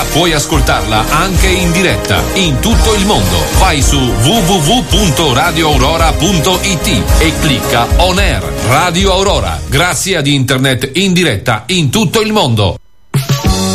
Puoi ascoltarla anche in diretta in tutto il mondo. Vai su www.radioaurora.it e clicca On Air Radio Aurora. Grazie ad internet in diretta in tutto il mondo.